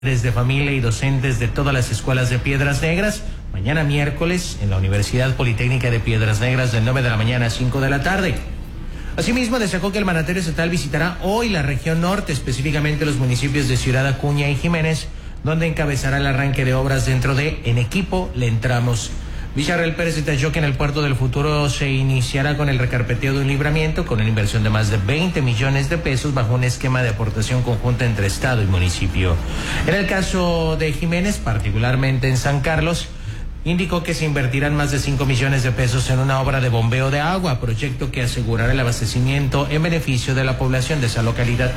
Desde familia y docentes de todas las escuelas de Piedras Negras, mañana miércoles en la Universidad Politécnica de Piedras Negras de 9 de la mañana a 5 de la tarde. Asimismo, destacó que el mandatario estatal visitará hoy la región norte, específicamente los municipios de Ciudad Acuña y Jiménez, donde encabezará el arranque de obras dentro de En Equipo Le Entramos. Villarreal Pérez detalló que en el Puerto del Futuro se iniciará con el recarpeteo de un libramiento con una inversión de más de 20 millones de pesos bajo un esquema de aportación conjunta entre Estado y municipio. En el caso de Jiménez, particularmente en San Carlos, indicó que se invertirán más de 5 millones de pesos en una obra de bombeo de agua, proyecto que asegurará el abastecimiento en beneficio de la población de esa localidad.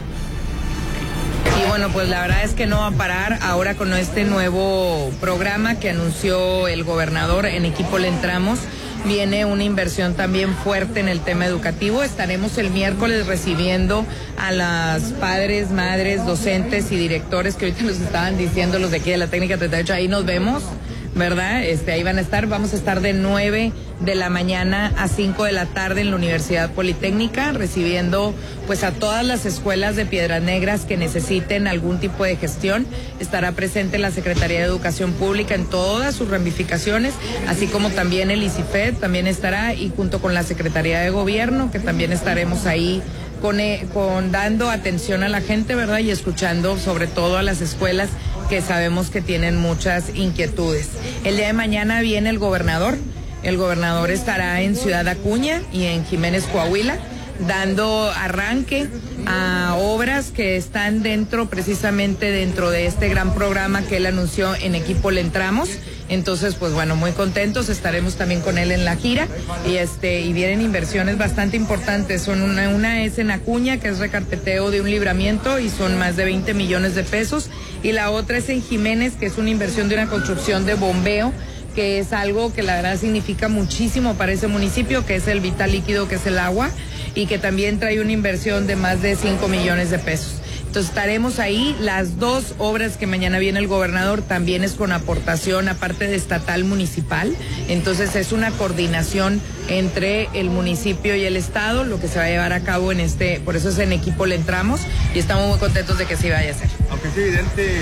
Y bueno, pues la verdad es que no va a parar ahora con este nuevo programa que anunció el gobernador. En Equipo Le Entramos. Viene una inversión también fuerte en el tema educativo. Estaremos el miércoles recibiendo a las padres, madres, docentes y directores que ahorita nos estaban diciendo los de aquí de la técnica 38. Ahí nos vemos, ¿verdad? Ahí van a estar. Vamos a estar de 9 de la mañana a 5 de la tarde en la Universidad Politécnica, recibiendo pues a todas las escuelas de Piedras Negras que necesiten algún tipo de gestión. Estará presente la Secretaría de Educación Pública en todas sus ramificaciones, así como también el ICIFED también estará, y junto con la Secretaría de Gobierno, que también estaremos ahí con dando atención a la gente, ¿verdad? Y escuchando sobre todo a las escuelas que sabemos que tienen muchas inquietudes. El día de mañana viene el gobernador. El gobernador estará en Ciudad Acuña y en Jiménez, Coahuila, dando arranque a obras que están precisamente dentro de este gran programa que él anunció En Equipo Le Entramos. Entonces, pues bueno, muy contentos, estaremos también con él en la gira y vienen inversiones bastante importantes. Son una es en Acuña, que es recarpeteo de un libramiento y son más de 20 millones de pesos, y la otra es en Jiménez, que es una inversión de una construcción de bombeo, que es algo que la verdad significa muchísimo para ese municipio, que es el vital líquido, que es el agua, y que también trae una inversión de más de 5 millones de pesos. Entonces estaremos ahí. Las dos obras que mañana viene el gobernador también es con aportación, aparte de estatal, municipal. Entonces es una coordinación entre el municipio y el estado, lo que se va a llevar a cabo por eso es En Equipo Le Entramos, y estamos muy contentos de que sí vaya a ser. Aunque es evidente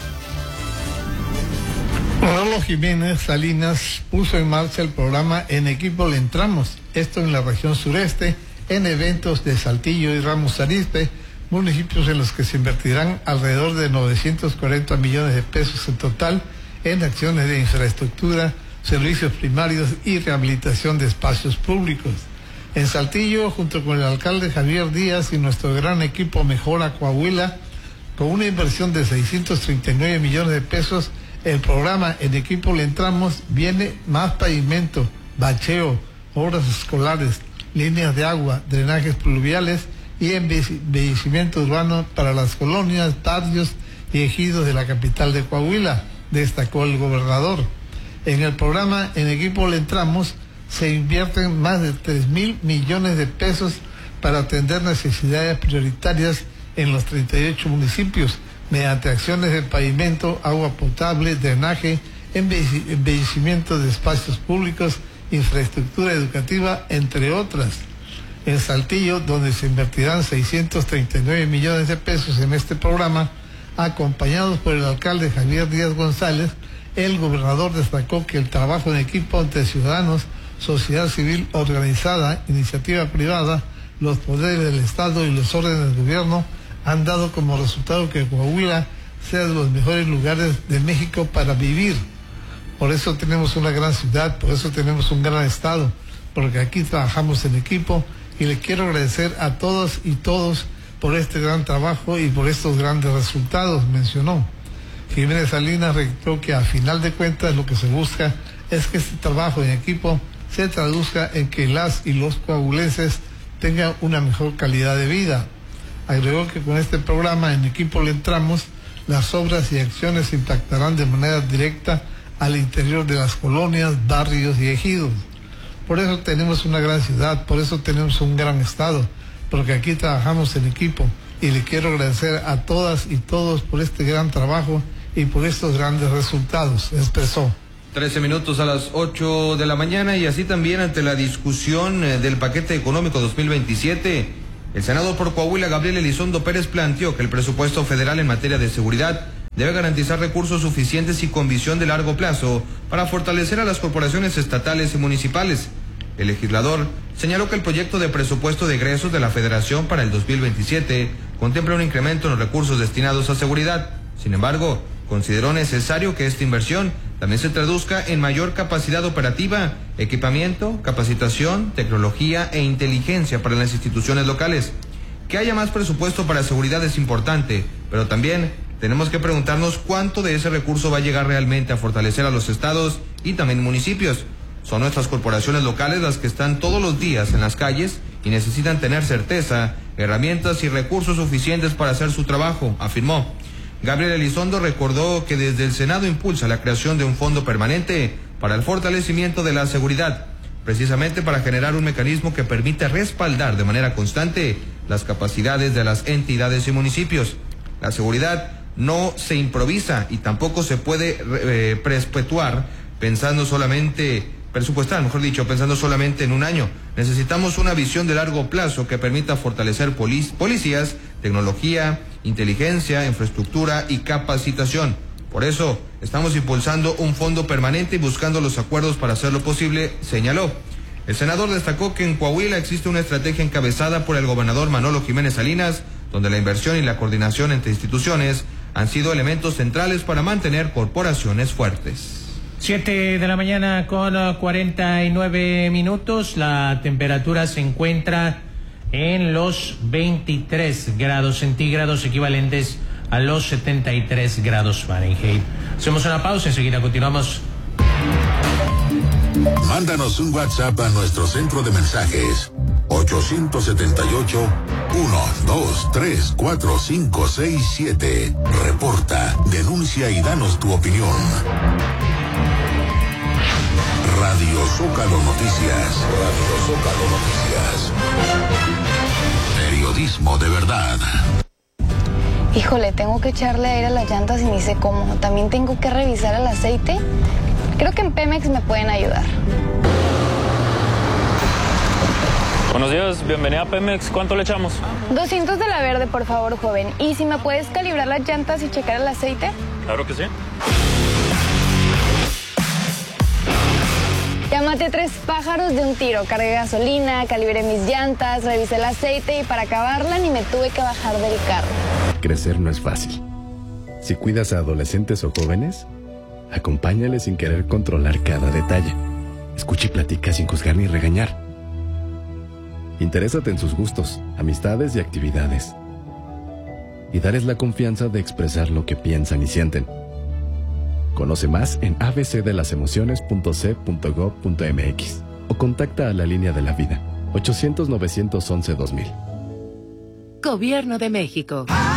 Manolo Jiménez Salinas puso en marcha el programa En Equipo Le Entramos, esto en la región sureste, en eventos de Saltillo y Ramos Arizpe, municipios en los que se invertirán alrededor de 940 millones de pesos en total en acciones de infraestructura, servicios primarios y rehabilitación de espacios públicos. En Saltillo, junto con el alcalde Javier Díaz y nuestro gran equipo Mejora Coahuila, con una inversión de 639 millones de pesos, el programa En Equipo Le Entramos viene más pavimento, bacheo, obras escolares, líneas de agua, drenajes pluviales y embellecimiento urbano para las colonias, barrios y ejidos de la capital de Coahuila, destacó el gobernador. En el programa En Equipo Le Entramos se invierten más de 3,000 millones de pesos para atender necesidades prioritarias en los 38 municipios, mediante acciones de pavimento, agua potable, drenaje, embellecimiento de espacios públicos, infraestructura educativa, entre otras. En Saltillo, donde se invertirán 639 millones de pesos en este programa, acompañados por el alcalde Javier Díaz González, el gobernador destacó que el trabajo en equipo entre ciudadanos, sociedad civil organizada, iniciativa privada, los poderes del Estado y los órdenes del gobierno han dado como resultado que Coahuila sea de los mejores lugares de México para vivir. Por eso tenemos una gran ciudad, por eso tenemos un gran estado, porque aquí trabajamos en equipo, y le quiero agradecer a todas y todos por este gran trabajo y por estos grandes resultados, mencionó. Jiménez Salinas reiteró que a final de cuentas lo que se busca es que este trabajo en equipo se traduzca en que las y los coahuilenses tengan una mejor calidad de vida. Agregó que con este programa En Equipo Le Entramos, las obras y acciones impactarán de manera directa al interior de las colonias, barrios y ejidos. Por eso tenemos una gran ciudad, por eso tenemos un gran estado, porque aquí trabajamos en equipo, y le quiero agradecer a todas y todos por este gran trabajo y por estos grandes resultados, expresó. 13 minutos a las 8 de la mañana, y así también ante la discusión del paquete económico 2027, el senador por Coahuila, Gabriel Elizondo Pérez, planteó que el presupuesto federal en materia de seguridad debe garantizar recursos suficientes y con visión de largo plazo para fortalecer a las corporaciones estatales y municipales. El legislador señaló que el proyecto de presupuesto de egresos de la Federación para el 2027 contempla un incremento en los recursos destinados a seguridad. Sin embargo, consideró necesario que esta inversión también se traduzca en mayor capacidad operativa, equipamiento, capacitación, tecnología e inteligencia para las instituciones locales. Que haya más presupuesto para seguridad es importante, pero también tenemos que preguntarnos cuánto de ese recurso va a llegar realmente a fortalecer a los estados y también municipios. Son nuestras corporaciones locales las que están todos los días en las calles y necesitan tener certeza, herramientas y recursos suficientes para hacer su trabajo, afirmó. Gabriel Elizondo recordó que desde el Senado impulsa la creación de un fondo permanente para el fortalecimiento de la seguridad, precisamente para generar un mecanismo que permita respaldar de manera constante las capacidades de las entidades y municipios. La seguridad no se improvisa y tampoco se puede presupuestar pensando solamente en un año. Necesitamos una visión de largo plazo que permita fortalecer policías, tecnología, inteligencia, infraestructura y capacitación. Por eso, estamos impulsando un fondo permanente y buscando los acuerdos para hacerlo posible, señaló. El senador destacó que en Coahuila existe una estrategia encabezada por el gobernador Manolo Jiménez Salinas, donde la inversión y la coordinación entre instituciones han sido elementos centrales para mantener corporaciones fuertes. 7 de la mañana con 49 minutos. La temperatura se encuentra en los 23 grados centígrados, equivalentes a los 73 grados Fahrenheit. Hacemos una pausa, enseguida continuamos. Mándanos un WhatsApp a nuestro centro de mensajes 878-123-4567. Reporta, denuncia y danos tu opinión. Radio Zócalo Noticias. Radio Zócalo Noticias. Periodismo de verdad. Híjole, tengo que echarle aire a las llantas y ni sé cómo. También tengo que revisar el aceite. Creo que en Pemex me pueden ayudar. Buenos días, bienvenida a Pemex. ¿Cuánto le echamos? 200 de la verde, por favor, joven. ¿Y si me puedes calibrar las llantas y checar el aceite? Claro que sí. Ya maté 3 pájaros de un tiro. Cargué gasolina, calibré mis llantas, revisé el aceite y para acabarla ni me tuve que bajar del carro. Crecer no es fácil. Si cuidas a adolescentes o jóvenes, acompáñales sin querer controlar cada detalle. Escucha y platica sin juzgar ni regañar. Interésate en sus gustos, amistades y actividades. Y dales la confianza de expresar lo que piensan y sienten. Conoce más en abcdelasemociones.c.gov.mx o contacta a la línea de la vida 800-911-2000. Gobierno de México.